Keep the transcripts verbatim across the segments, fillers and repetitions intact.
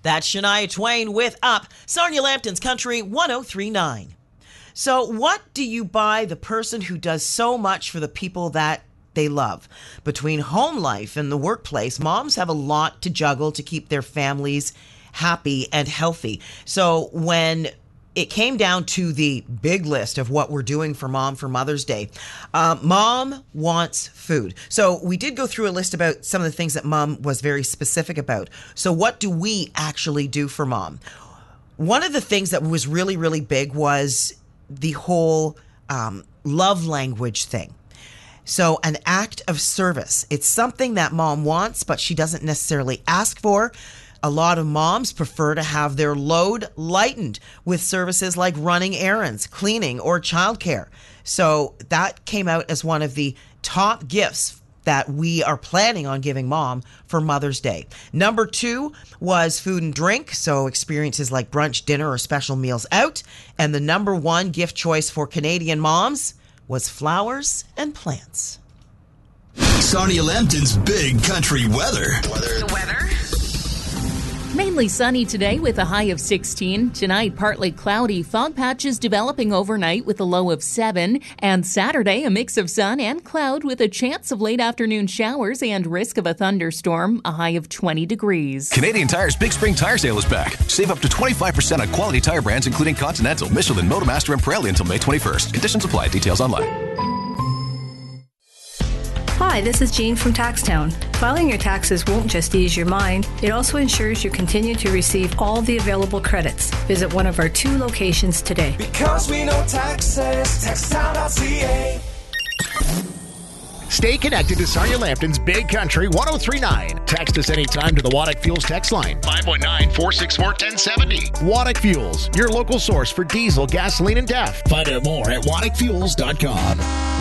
That's Shania Twain with Up, Sarnia Lambton's Country one oh three point nine. So what do you buy the person who does so much for the people that they love? Between home life and the workplace, moms have a lot to juggle to keep their families happy and healthy. So when it came down to the big list of what we're doing for mom for Mother's Day, uh, mom wants food. So we did go through a list about some of the things that mom was very specific about. So what do we actually do for mom? One of the things that was really, really big was the whole um, love language thing. So an act of service. It's something that mom wants, but she doesn't necessarily ask for. A lot of moms prefer to have their load lightened with services like running errands, cleaning, or childcare. So that came out as one of the top gifts that we are planning on giving mom for Mother's Day. Number two was food and drink, so experiences like brunch, dinner, or special meals out. And the number one gift choice for Canadian moms was flowers and plants. Sarnia Lambton's Big Country Weather. Weather. The weather? Mainly sunny today with a high of sixteen. Tonight, partly cloudy. Fog patches developing overnight with a low of seven. And Saturday, a mix of sun and cloud with a chance of late afternoon showers and risk of a thunderstorm, a high of twenty degrees. Canadian Tire's Big Spring Tire Sale is back. Save up to twenty-five percent on quality tire brands including Continental, Michelin, Motomaster, and Pirelli until May twenty-first. Conditions apply. Details online. Hi, this is Jean from Taxtown. Filing your taxes won't just ease your mind, it also ensures you continue to receive all the available credits. Visit one of our two locations today. Because we know taxes, taxtown dot c a. Stay connected to Sarnia Lambton's Big Country one oh three point nine. Text us anytime to the Waddick Fuels text line, five one nine, four six four, one oh seven oh. Waddick Fuels, your local source for diesel, gasoline, and D E F. Find out more at waddick fuels dot com.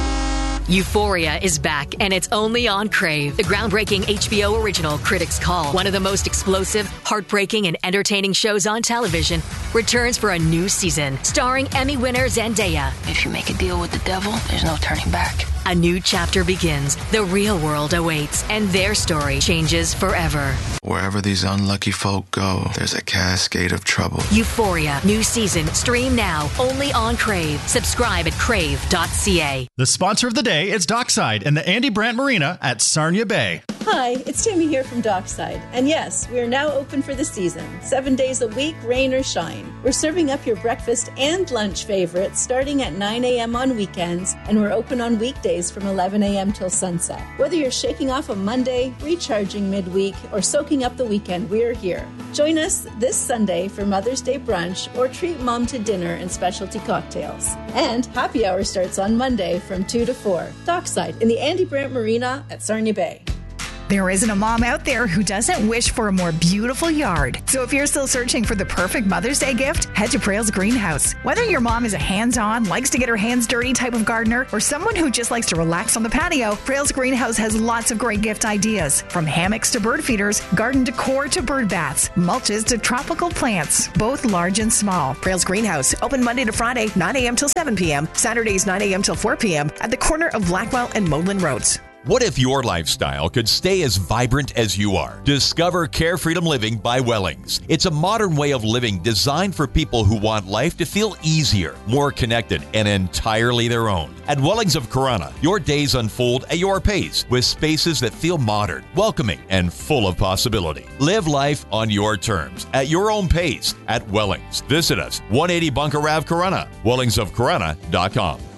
Euphoria is back, and it's only on Crave. The groundbreaking H B O original Critics Call, one of the most explosive, heartbreaking, and entertaining shows on television, returns for a new season, starring Emmy winner Zendaya. If you make a deal with the devil, there's no turning back. A new chapter begins. The real world awaits, and their story changes forever. Wherever these unlucky folk go, there's a cascade of trouble. Euphoria, new season, stream now, only on Crave. Subscribe at crave dot c a. The sponsor of the day is Dockside and the Andy Brandt Marina at Sarnia Bay. Hi, it's Tammy here from Dockside. And yes, we are now open for the season. Seven days a week, rain or shine. We're serving up your breakfast and lunch favorites starting at nine a.m. on weekends, and we're open on weekdays from eleven a.m. till sunset. Whether you're shaking off a Monday, recharging midweek, or soaking up the weekend, we're here. Join us this Sunday for Mother's Day brunch or treat mom to dinner and specialty cocktails. And happy hour starts on Monday from two to four. Dockside in the Andy Brandt Marina at Sarnia Bay. There isn't a mom out there who doesn't wish for a more beautiful yard. So if you're still searching for the perfect Mother's Day gift, head to Praile's Greenhouse. Whether your mom is a hands-on, likes to get her hands dirty type of gardener, or someone who just likes to relax on the patio, Praile's Greenhouse has lots of great gift ideas. From hammocks to bird feeders, garden decor to bird baths, mulches to tropical plants, both large and small. Praile's Greenhouse, open Monday to Friday, nine a.m. till seven p.m., Saturdays nine a.m. till four p.m. at the corner of Blackwell and Modeland Roads. What if your lifestyle could stay as vibrant as you are? Discover Care Freedom Living by Wellings. It's a modern way of living designed for people who want life to feel easier, more connected, and entirely their own. At Wellings of Corunna, your days unfold at your pace with spaces that feel modern, welcoming, and full of possibility. Live life on your terms, at your own pace, at Wellings. Visit us, one eighty Bunker Ave, Corunna, wellings of corunna dot com.